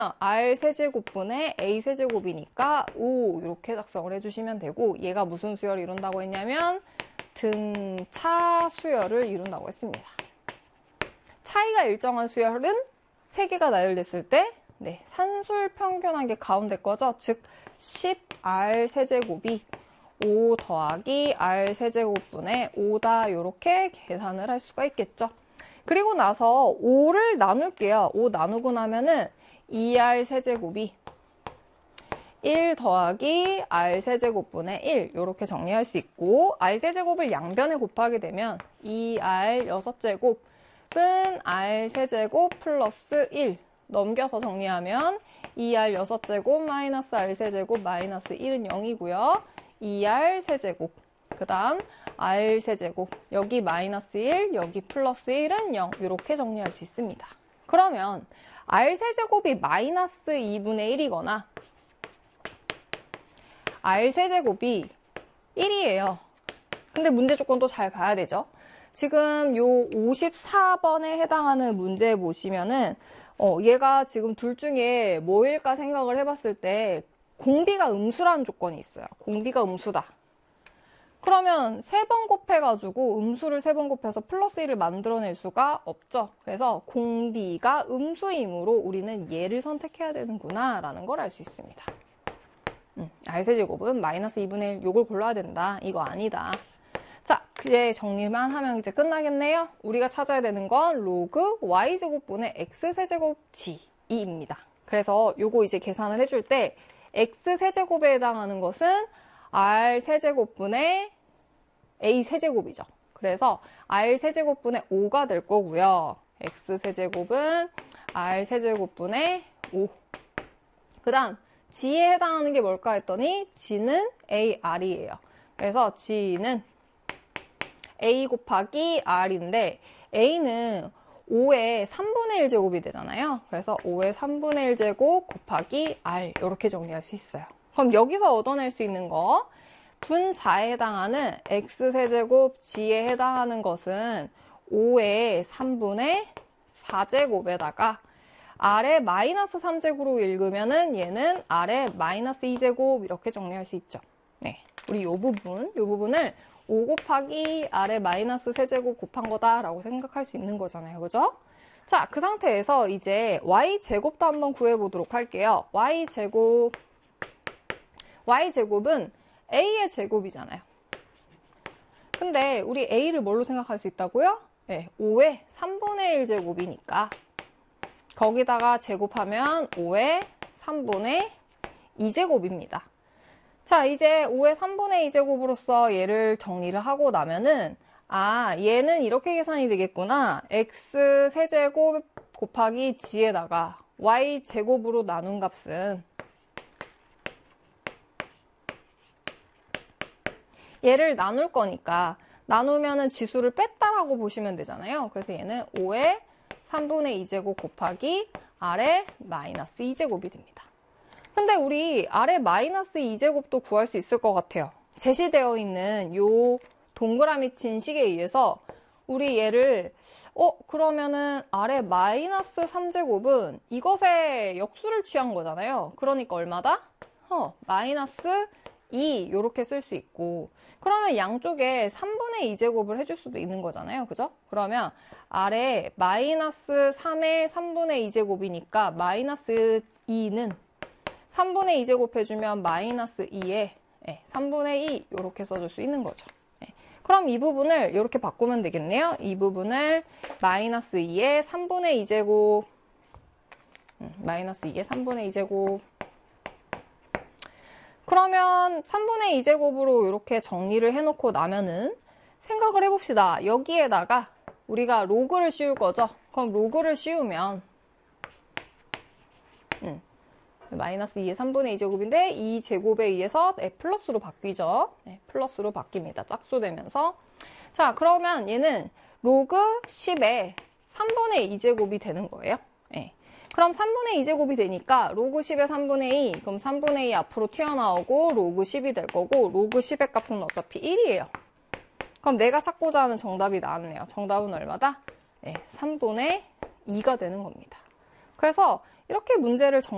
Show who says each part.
Speaker 1: R 세제곱분의 A 세제곱이니까 5 이렇게 작성을 해주시면 되고, 얘가 무슨 수열을 이룬다고 했냐면 등차 수열을 이룬다고 했습니다. 차이가 일정한 수열은 3개가 나열됐을 때 산술 평균한 게 가운데 거죠. 즉 10R 세제곱이 5 더하기 R 세제곱분의 5다 이렇게 계산을 할 수가 있겠죠. 그리고 나서 5를 나눌게요. 5 나누고 나면은 2R 세제곱이 1 더하기 R 세제곱분의 1 이렇게 정리할 수 있고, R 세제곱을 양변에 곱하게 되면 2R 6제곱은 R 세제곱 플러스 1 넘겨서 정리하면 2R 6제곱 마이너스 R 세제곱 마이너스 1은 0이고요. 2R 세제곱, 그 다음 R 세제곱, 여기 마이너스 1, 여기 플러스 1은 0 이렇게 정리할 수 있습니다. 그러면 R 세제곱이 마이너스 2분의 1이거나 R 세제곱이 1이에요. 근데 문제 조건도 잘 봐야 되죠. 지금 요 54번에 해당하는 문제 보시면은 얘가 지금 둘 중에 뭐일까 생각을 해봤을 때 공비가 음수라는 조건이 있어요. 공비가 음수다. 그러면 3번 곱해가지고 음수를 3번 곱해서 플러스 1을 만들어낼 수가 없죠. 그래서 공비가 음수이므로 우리는 얘를 선택해야 되는구나 라는 걸 알 수 있습니다. R세제곱은 마이너스 2분의 1 요걸 골라야 된다. 이거 아니다. 자, 이제 정리만 하면 이제 끝나겠네요. 우리가 찾아야 되는 건 로그 Y제곱분의 X세제곱 G입니다. 그래서 요거 이제 계산을 해줄 때 X세제곱에 해당하는 것은 R세제곱분의 A세제곱이죠. 그래서 R세제곱분의 5가 될 거고요. X세제곱은 R세제곱분의 5. 그 다음 G에 해당하는 게 뭘까 했더니 G는 AR이에요. 그래서 G는 A 곱하기 R인데 A는 5의 3분의 1 제곱이 되잖아요. 그래서 5의 3분의 1 제곱 곱하기 R 이렇게 정리할 수 있어요. 그럼 여기서 얻어낼 수 있는 거, 분자에 해당하는 X세제곱 G에 해당하는 것은 5의 3분의 4제곱에다가 R의 마이너스 3제곱으로 읽으면은 얘는 R의 마이너스 2제곱 이렇게 정리할 수 있죠. 네, 우리 요 부분을 5 곱하기 R의 마이너스 3제곱 곱한 거다라고 생각할 수 있는 거잖아요. 그죠? 자, 그 상태에서 이제 Y제곱도 한번 구해보도록 할게요. Y제곱은 A의 제곱이잖아요. 근데 우리 A를 뭘로 생각할 수 있다고요? 네, 5의 3분의 1 제곱이니까 거기다가 제곱하면 5의 3분의 2제곱입니다. 자, 이제 5의 3분의 2제곱으로서 얘를 정리를 하고 나면은 얘는 이렇게 계산이 되겠구나. X세제곱 곱하기 G에다가 Y제곱으로 나눈 값은 얘를 나눌 거니까 나누면은 지수를 뺐다라고 보시면 되잖아요. 그래서 얘는 5의 3분의 2제곱 곱하기 R의 마이너스 2제곱이 됩니다. 근데 우리 R의 마이너스 2제곱도 구할 수 있을 것 같아요. 제시되어 있는 요 동그라미 친 식에 의해서 우리 얘를 그러면은 R의 마이너스 3제곱은 이것의 역수를 취한 거잖아요. 그러니까 얼마다? 마이너스 2 이렇게 쓸 수 있고, 그러면 양쪽에 3분의 2제곱을 해줄 수도 있는 거잖아요. 그죠? 그러면 R의 마이너스 3의 3분의 2제곱이니까 마이너스 2는 3분의 2제곱 해주면 마이너스 2에 3분의 2 이렇게 써줄 수 있는 거죠. 그럼 이 부분을 이렇게 바꾸면 되겠네요. 이 부분을 마이너스 2의 3분의 2제곱 마이너스 2의 3분의 2제곱, 그러면 3분의 2제곱으로 이렇게 정리를 해놓고 나면은 생각을 해봅시다. 여기에다가 우리가 로그를 씌울 거죠. 그럼 로그를 씌우면 마이너스 2의 3분의 2제곱인데 2제곱에 의해서 플러스로 바뀌죠. 플러스로 바뀝니다. 짝수되면서. 자, 그러면 얘는 로그 10의 3분의 2제곱이 되는 거예요. 그럼 3분의 2제곱이 되니까 로그 10의 3분의 2, 그럼 3분의 2 앞으로 튀어나오고 로그 10이 될 거고, 로그 10의 값은 어차피 1이에요. 그럼 내가 찾고자 하는 정답이 나왔네요. 정답은 얼마다? 3분의 2가 되는 겁니다. 그래서 이렇게 문제를